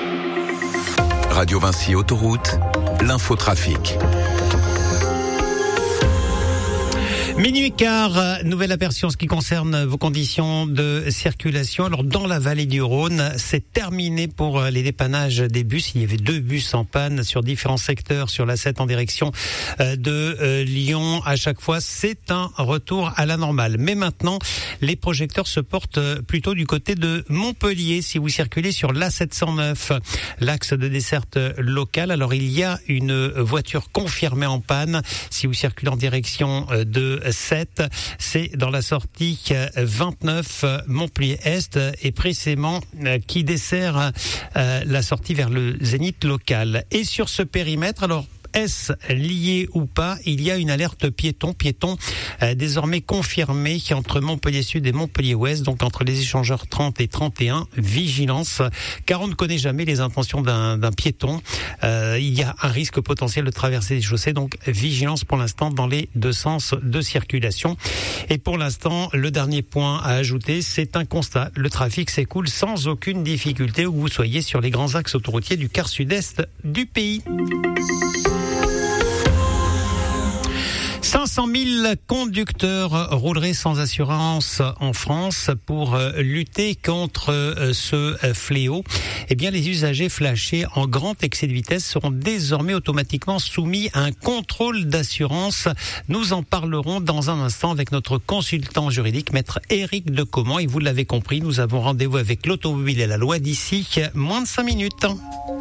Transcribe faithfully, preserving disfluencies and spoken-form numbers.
Radio Vinci Autoroute, l'infotrafic. Minuit quart, nouvelle aperçu en ce qui concerne vos conditions de circulation. Alors dans la vallée du Rhône, c'est terminé pour les dépannages des bus. Il y avait deux bus en panne sur différents secteurs sur l'A sept en direction de Lyon. À chaque fois, c'est un retour à la normale. Mais maintenant, les projecteurs se portent plutôt du côté de Montpellier. Si vous circulez sur l'A sept cent neuf, l'axe de desserte locale, alors il y a une voiture confirmée en panne. Si vous circulez en direction de sept, c'est dans la sortie vingt-neuf Montpellier-Est et précisément qui dessert la sortie vers le Zénith local. Et sur ce périmètre, alors est-ce lié ou pas? Il y a une alerte piéton, piéton euh, désormais confirmée entre Montpellier Sud et Montpellier Ouest, donc entre les échangeurs trente et trente et un. Vigilance, car on ne connaît jamais les intentions d'un, d'un piéton. Euh, il y a un risque potentiel de traverser les chaussées, donc vigilance pour l'instant dans les deux sens de circulation. Et pour l'instant, le dernier point à ajouter, c'est un constat. Le trafic s'écoule sans aucune difficulté où vous soyez sur les grands axes autoroutiers du quart sud-est du pays. cinq cent mille conducteurs rouleraient sans assurance en France pour lutter contre ce fléau. Eh bien, les usagers flashés en grand excès de vitesse seront désormais automatiquement soumis à un contrôle d'assurance. Nous en parlerons dans un instant avec notre consultant juridique, maître Éric Decomment. Et vous l'avez compris, nous avons rendez-vous avec l'automobile et la loi d'ici moins de cinq minutes.